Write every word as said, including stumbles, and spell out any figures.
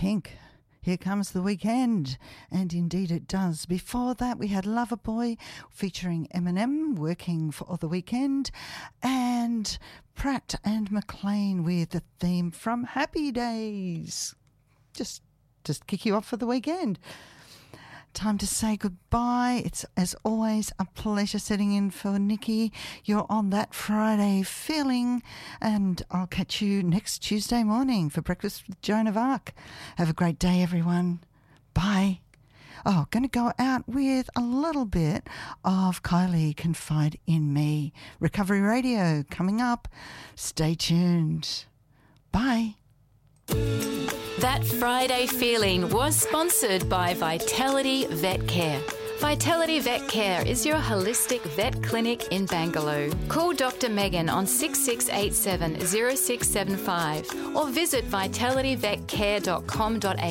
Pink. Here Comes the Weekend, and indeed it does. Before that, we had Loverboy featuring Eminem, Working for the Weekend, and Pratt and McLean with the theme from Happy Days. Just, just kick you off for the weekend. Time to say goodbye. It's, as always, a pleasure sitting in for Nikki. You're on that Friday feeling, and I'll catch you next Tuesday morning for Breakfast with Joan of Arc. Have a great day, everyone. Bye. Oh, going to go out with a little bit of Kylie, Confide in Me. Recovery Radio coming up. Stay tuned. Bye. That Friday feeling was sponsored by Vitality Vet Care. Vitality Vet Care is your holistic vet clinic in Bangalore. Call Doctor Megan on six six eight seven, zero six seven five or visit vitality vet care dot com dot a u.